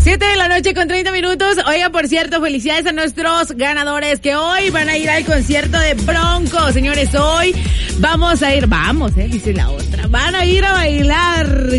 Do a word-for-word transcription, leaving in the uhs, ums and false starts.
Siete de la noche con treinta minutos. Oiga, por cierto, felicidades a nuestros ganadores que hoy van a ir al concierto de Bronco. Señores, hoy vamos a ir, vamos, eh, dice la otra, van a ir a bailar